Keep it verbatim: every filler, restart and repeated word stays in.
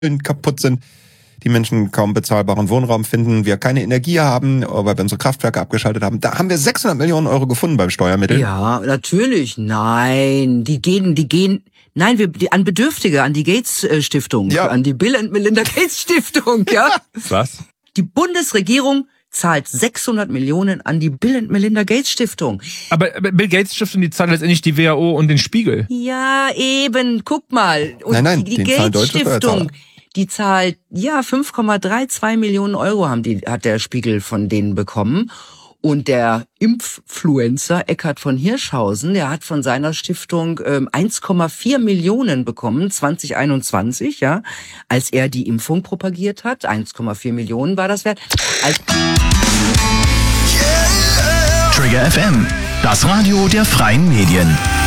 kaputt sind, die Menschen kaum bezahlbaren Wohnraum finden, wir keine Energie haben, weil wir unsere Kraftwerke abgeschaltet haben. Da haben wir sechshundert Millionen Euro gefunden beim Steuermittel. Ja, natürlich. Nein, die gehen, die gehen, nein, wir, die, an Bedürftige, an die Gates Stiftung, ja. an die Bill and Melinda Gates Stiftung, ja. Was? Die Bundesregierung zahlt sechshundert Millionen an die Bill and Melinda Gates Stiftung. Aber Bill Gates Stiftung, die zahlt letztendlich die W H O und den Spiegel. Ja, eben, guck mal. Und nein, nein, die, die Gates Stiftung, die zahlt, ja, fünf Komma zweiunddreißig Millionen Euro haben die, hat der Spiegel von denen bekommen. Und der Impffluencer Eckhard von Hirschhausen, der hat von seiner Stiftung ähm, eins Komma vier Millionen bekommen, zwanzig einundzwanzig, ja, als er die Impfung propagiert hat. eins Komma vier Millionen war das wert. Als Trigger F M, das Radio der freien Medien.